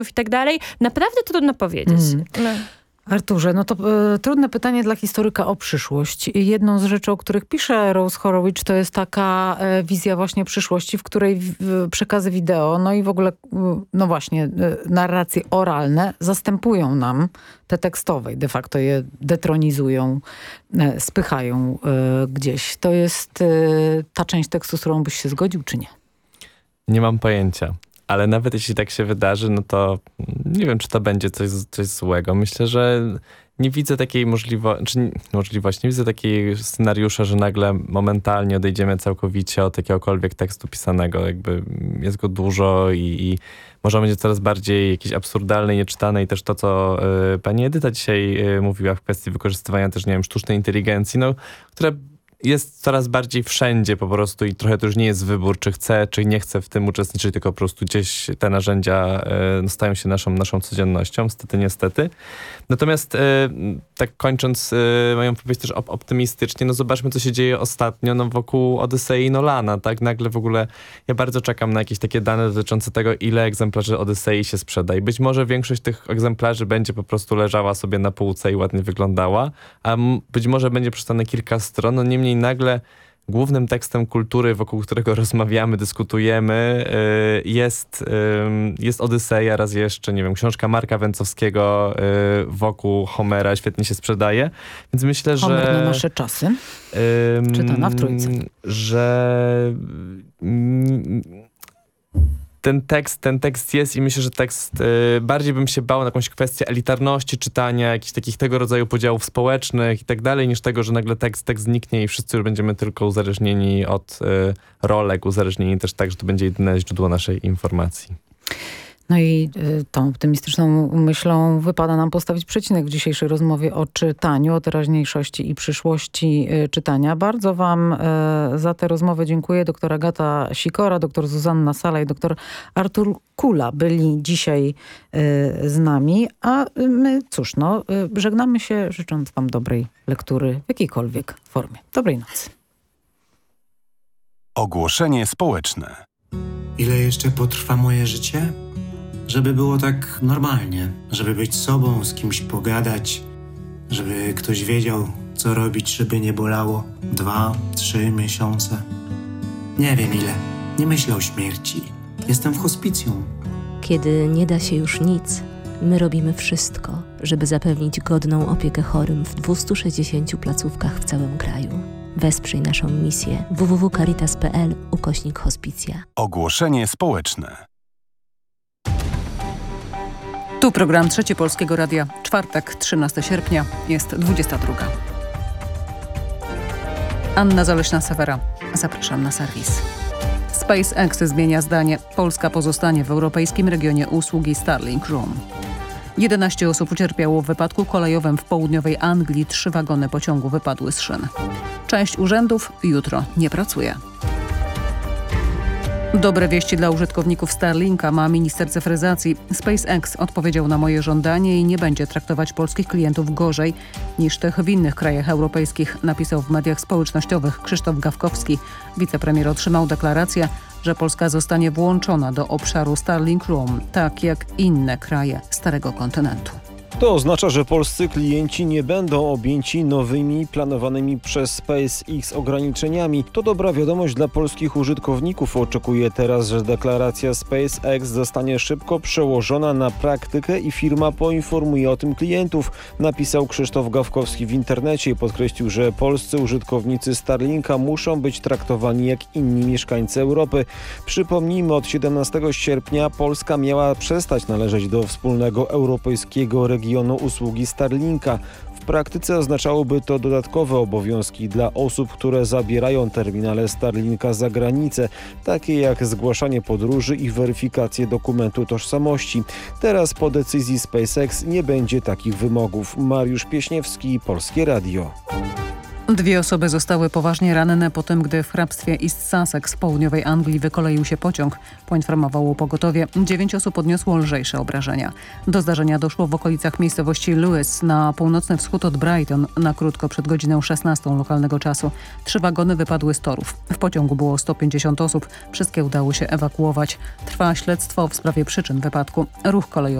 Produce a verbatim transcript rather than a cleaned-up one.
i tak dalej. Naprawdę trudno powiedzieć. Mm. No. Arturze, no to y, trudne pytanie dla historyka o przyszłość. Jedną z rzeczy, o których pisze Rose Horowitz, to jest taka y, wizja właśnie przyszłości, w której y, przekazy wideo, no i w ogóle, y, no właśnie, y, narracje oralne zastępują nam te tekstowe. De facto je detronizują, y, spychają y, gdzieś. To jest y, ta część tekstu, z którą byś się zgodził, czy nie? Nie mam pojęcia. Ale nawet jeśli tak się wydarzy, no to nie wiem, czy to będzie coś, coś złego. Myślę, że nie widzę takiej możliwości, czy możliwości, nie widzę takiego scenariusza, że nagle momentalnie odejdziemy całkowicie od jakiegokolwiek tekstu pisanego. Jakby jest go dużo i, i może będzie coraz bardziej jakieś absurdalne, nieczytane i też to, co y, pani Edyta dzisiaj y, mówiła w kwestii wykorzystywania też, nie wiem, sztucznej inteligencji, no, które jest coraz bardziej wszędzie po prostu i trochę to już nie jest wybór, czy chcę, czy nie chcę w tym uczestniczyć, tylko po prostu gdzieś te narzędzia y, stają się naszą, naszą codziennością, niestety, niestety. Natomiast y, tak kończąc y, moją wypowiedź też op- optymistycznie, no zobaczmy, co się dzieje ostatnio no, wokół Odysei i Nolana, tak? Nagle w ogóle ja bardzo czekam na jakieś takie dane dotyczące tego, ile egzemplarzy Odysei się sprzeda i być może większość tych egzemplarzy będzie po prostu leżała sobie na półce i ładnie wyglądała, a m- być może będzie przeczytane kilka stron, no niemniej nagle głównym tekstem kultury, wokół którego rozmawiamy, dyskutujemy, yy, jest, yy, jest Odyseja, raz jeszcze, nie wiem, książka Marka Węcowskiego yy, wokół Homera świetnie się sprzedaje. Więc myślę, Homer że... na nasze czasy. Yy, Czytana w Trójce. Że... Yy, Ten tekst, ten tekst jest i myślę, że tekst y, bardziej bym się bał na jakąś kwestię elitarności czytania, jakichś takich tego rodzaju podziałów społecznych i tak dalej, niż tego, że nagle tekst, tekst zniknie i wszyscy już będziemy tylko uzależnieni od y, rolek, uzależnieni też tak, że to będzie jedyne źródło naszej informacji. No i y, tą optymistyczną myślą wypada nam postawić przecinek w dzisiejszej rozmowie o czytaniu, o teraźniejszości i przyszłości y, czytania. Bardzo wam y, za tę rozmowę dziękuję. Doktor Agata Sikora, doktor Zuzanna Sala i doktor Artur Kula byli dzisiaj y, z nami. A my, cóż, no, y, żegnamy się, życząc wam dobrej lektury w jakiejkolwiek formie. Dobrej nocy. Ogłoszenie społeczne. Ile jeszcze potrwa moje życie? Żeby było tak normalnie, żeby być sobą, z kimś pogadać, żeby ktoś wiedział, co robić, żeby nie bolało. Dwa, trzy miesiące. Nie wiem ile. Nie myślę o śmierci. Jestem w hospicjum. Kiedy nie da się już nic, my robimy wszystko, żeby zapewnić godną opiekę chorym w dwustu sześćdziesięciu placówkach w całym kraju. Wesprzyj naszą misję w w w kropka caritas kropka p l ukośnik hospicja. Ogłoszenie społeczne. Tu program Trzeci Polskiego Radia. Czwartek, trzynastego sierpnia, jest dwudziesta druga. Anna Zaleśna-Sewera. Zapraszam na serwis. SpaceX zmienia zdanie. Polska pozostanie w europejskim regionie usługi Starlink Roam. jedenaście osób ucierpiało w wypadku kolejowym w południowej Anglii. Trzy wagony pociągu wypadły z szyn. Część urzędów jutro nie pracuje. Dobre wieści dla użytkowników Starlinka ma minister cyfryzacji. SpaceX odpowiedział na moje żądanie i nie będzie traktować polskich klientów gorzej niż tych w innych krajach europejskich, napisał w mediach społecznościowych Krzysztof Gawkowski. Wicepremier otrzymał deklarację, że Polska zostanie włączona do obszaru Starlink Roam, tak jak inne kraje Starego Kontynentu. To oznacza, że polscy klienci nie będą objęci nowymi planowanymi przez SpaceX ograniczeniami. To dobra wiadomość dla polskich użytkowników. Oczekuję teraz, że deklaracja SpaceX zostanie szybko przełożona na praktykę i firma poinformuje o tym klientów, napisał Krzysztof Gawkowski w internecie i podkreślił, że polscy użytkownicy Starlinka muszą być traktowani jak inni mieszkańcy Europy. Przypomnijmy, od siedemnastego sierpnia Polska miała przestać należeć do wspólnego europejskiego regionu usługi Starlinka. W praktyce oznaczałoby to dodatkowe obowiązki dla osób, które zabierają terminale Starlinka za granicę, takie jak zgłaszanie podróży i weryfikację dokumentu tożsamości. Teraz po decyzji SpaceX nie będzie takich wymogów. Mariusz Pieśniewski, Polskie Radio. Dwie osoby zostały poważnie ranne po tym, gdy w hrabstwie East Sussex w południowej Anglii wykoleił się pociąg. Poinformowało pogotowie. Dziewięć osób odniosło lżejsze obrażenia. Do zdarzenia doszło w okolicach miejscowości Lewis na północny wschód od Brighton na krótko przed godziną szesnastą lokalnego czasu. Trzy wagony wypadły z torów. W pociągu było sto pięćdziesiąt osób. Wszystkie udało się ewakuować. Trwa śledztwo w sprawie przyczyn wypadku. Ruch kolejowy